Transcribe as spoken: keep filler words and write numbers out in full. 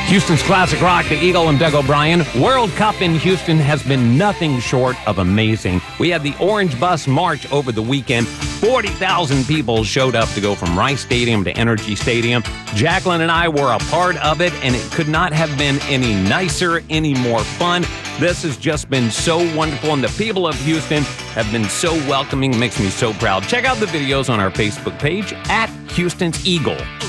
Houston's classic rock, the Eagle and Doug O'Brien. World Cup in Houston has been nothing short of amazing. We had the Orange Bus March over the weekend. forty thousand people showed up to go from Rice Stadium to Energy Stadium. Jacqueline and I were a part of it, and it could not have been any nicer, any more fun. This has just been so wonderful, and the people of Houston have been so welcoming. It makes me so proud. Check out the videos on our Facebook page at Houston's Eagle.